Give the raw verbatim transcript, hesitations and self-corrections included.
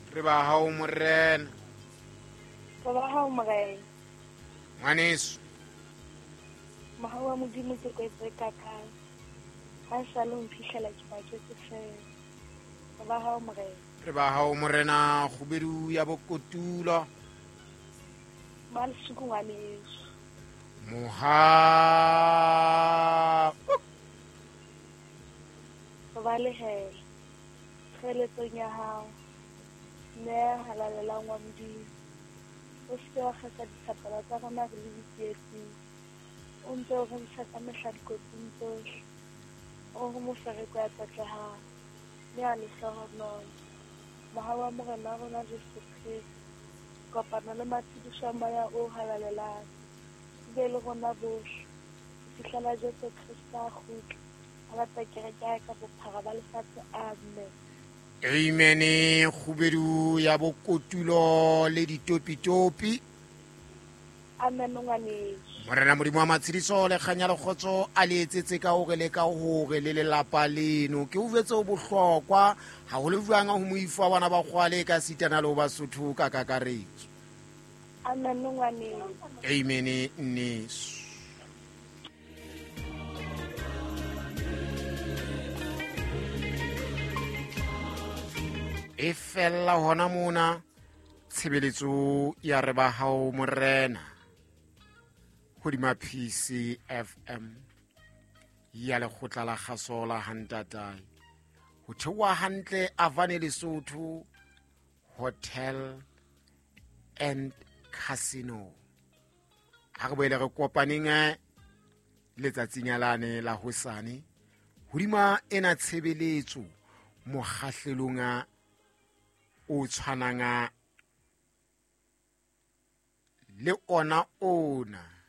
re ba hao morena. Re ba hao Morena. Ngwaneso, Mahao wa Modimo ke kwetse kakang. Ha sa le mphihlela ke baketse fela. Re ba hao Morena. re ba hao morena khubedu ya bokotulo. Ba lesuku ngwaneso. Moha Re ba lehela. Tshireletsong ya hao. Ne halalelang wa Modimo. O se wa kgasa dithapelo tsa rona re le ditsietsing. O ntse o re ntsha ka mehla dikotsing tsohle. O ho mofereko ya tlatlehang. Le a lehlohonolo. Mahao wa Morena rona Jesu Kristo. Kopana le matshediso a maya o halalelang. Be le rona bohle. Fihlela Jesu Kristo a kgutla. A batla kereke ya ka bophara ba lefatshe. Amen. Amen. Khubedu ya bokotulo le ditopitopi. Amen ngwaneso. Morena modimo wa matshidiso le kganya le kgotso a le etsetse ka hore le ka hore le lelapa leno ke uvetse o bohlokwa ha ho le buanga ho moifo wa bana ba kgwale ka sitana le ho Basotho ka kakaretso. Amen ngwaneso. Amen nneso. E fella hona mona tshebeletso ya re ba hao morena hodima P C F M ya lekgotla la kgaso la Hantatai ho thewa hantle Avane Lesotho Hotel and Casino. Ha re boele re kopaneng letsatsinyalane la hosane hodima ena tshebeletso mokgahlelong o tshwananga le ona ona